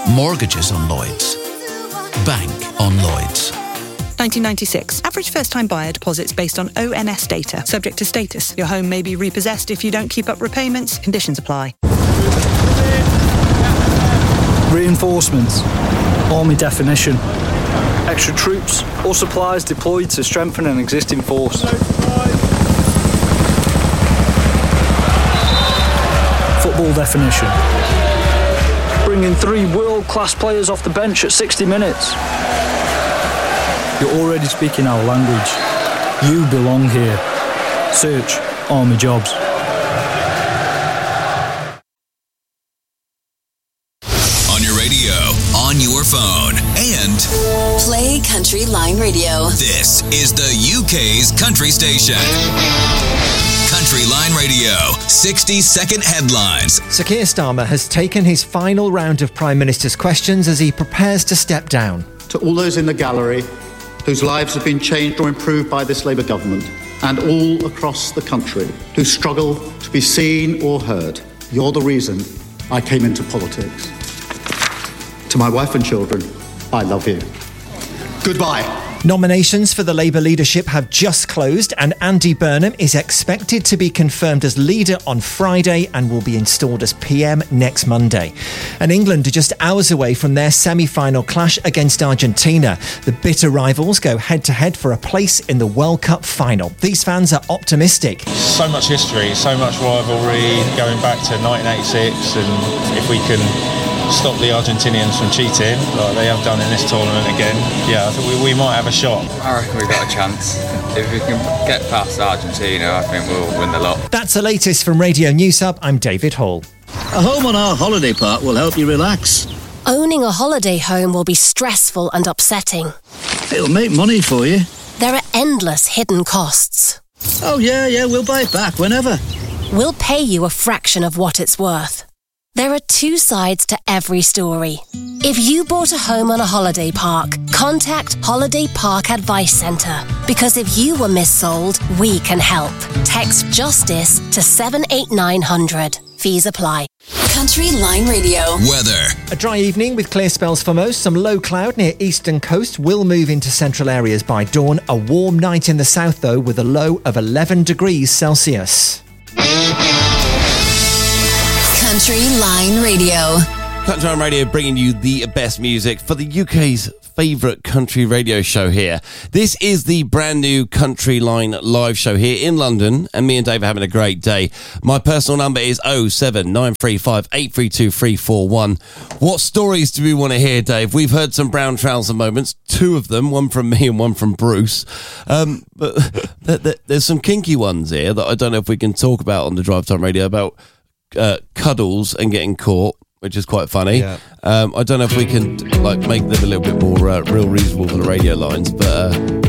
Mortgages on Lloyds. Bank on Lloyds. 1996. Average first-time buyer deposits based on ONS data. Subject to status. Your home may be repossessed if you don't keep up repayments. Conditions apply. Reinforcements. Army definition. Extra troops or supplies deployed to strengthen an existing force. Football definition. Bringing 3 world-class players off the bench at 60 minutes. You're already speaking our language. You belong here. Search Army Jobs. On your radio, on your phone, and Play Country Line Radio. this is the UK's country station. Country Line Radio, 60-second headlines. Sir Keir Starmer has taken his final round of Prime Minister's questions as he prepares to step down. To all those in the gallery whose lives have been changed or improved by this Labour government, and all across the country who struggle to be seen or heard, you're the reason I came into politics. To my wife and children, I love you. Goodbye. Nominations for the Labour leadership have just closed, and Andy Burnham is expected to be confirmed as leader on Friday and will be installed as PM next Monday. And England are just hours away from their semi-final clash against Argentina. The bitter rivals go head-to-head for a place in the World Cup final. These fans are optimistic. So much history, so much rivalry going back to 1986, and if we can stop the Argentinians from cheating like they have done in this tournament again, I think we might have a shot. I reckon we've got a chance. If we can get past Argentina, I think we'll win the lot. That's the latest from Radio News Hub. I'm David Hall. A home on our holiday park will help you relax. Owning a holiday home will be stressful and upsetting. It'll make money for you. There are endless hidden costs. Oh yeah, we'll buy it back whenever. We'll pay you a fraction of what it's worth. There are 2 sides to every story. If you bought a home on a holiday park, contact Holiday Park Advice Centre. Because if you were missold, we can help. Text JUSTICE to 78900. Fees apply. Country Line Radio. Weather. A dry evening with clear spells for most. Some low cloud near eastern coast will move into central areas by dawn. A warm night in the south, though, with a low of 11 degrees Celsius. Country Line Radio. Country Line Radio bringing you the best music for the UK's favourite country radio show here. This is the brand new Country Line live show here in London, and me and Dave are having a great day. My personal number is 07935832341. What stories do we want to hear, Dave? We've heard some brown trouser moments, 2 of them, one from me and one from Bruce. But there's some kinky ones here that I don't know if we can talk about on the Drive Time Radio about cuddles and getting caught, which is quite funny. I don't know if we can make them a little bit more real reasonable for the radio lines, but